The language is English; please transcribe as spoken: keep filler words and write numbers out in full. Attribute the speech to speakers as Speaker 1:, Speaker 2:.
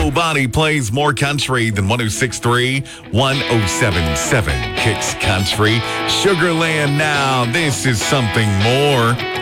Speaker 1: Nobody plays more country than one oh six point three, one oh seven point seven Kicks Country. Sugarland now. This is something more.